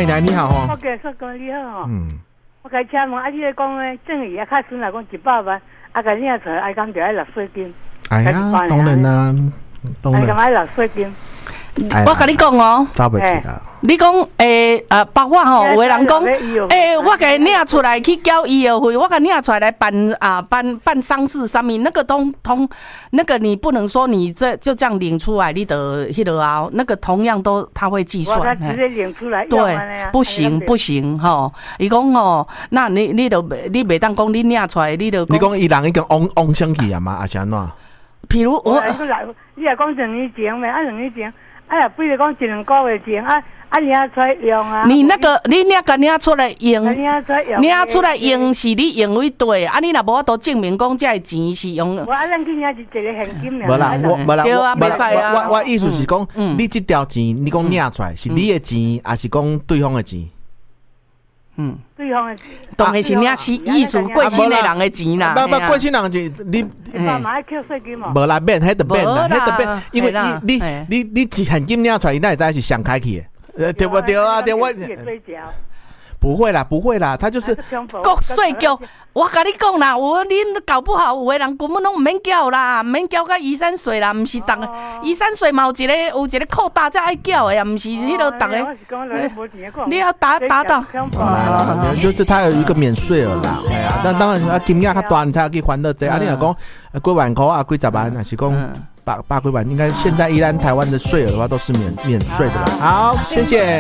欢迎来，你好哦。 我跟说讲你好哦。我甲请问，你咧讲咧，正义啊，较算来讲100万，甲领出来，爱讲就要落税金。 哎呀，当然啦，当然。 爱落税金。 我甲你讲哦， 走袂去啦。 你讲包括吼，有个人讲，我甲伊领出来去交医药费，我甲领出来办丧事上面，那个通那个你不能说你就这样领出来，你的迄个啊，那个同样都他会计算。 我直接领出来。 对，不行吼，伊讲吼，那你袂当讲你领出来，你就你讲伊人已经翁上去啊嘛，还是安怎？ 譬如我， 你若讲2年前咩？2年前。哎呀，比如讲1-2个月前，领出来用啊！ 你那个，你领个领出来用， 领出来用是你用为对，你若无都证明讲这个钱是用。 咱去领是一个现金无啦， 对啊，袂使啊。 我意思是讲，你这条钱，你讲领出来是你的钱，还是讲对方的钱？ 对方的钱， 当然是领意思过身的人的钱啦。 不，过身人钱你。 爸妈爱扣税金嘛？ 无啦，免，迄得免啦，迄得免，因为你现金领出来，那会知是上开去的，对不对啊？对我。不会啦，他就是国税局。我甲你讲啦，恁搞不好有个人根本拢唔免缴啦，唔免缴甲遗产税啦，唔是逐个遗产税嘛有一个扣大才爱缴的，唔是迄个逐个。你要达到。 就是他有一个免税额啦，哎呀，那当然金额较大，你才可以还得这。你若讲几万块啊，几十万，还是讲百几万，应该现在依然台湾的税额的话都是免税的啦。好，谢谢。